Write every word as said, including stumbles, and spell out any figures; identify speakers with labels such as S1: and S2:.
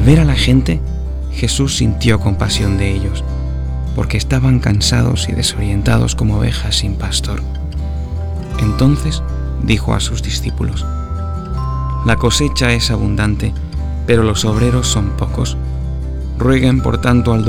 S1: ver a la gente, Jesús sintió compasión de ellos, porque estaban cansados y desorientados como ovejas sin pastor. Entonces dijo a sus discípulos: La cosecha es abundante, pero los obreros son pocos. Rueguen por tanto al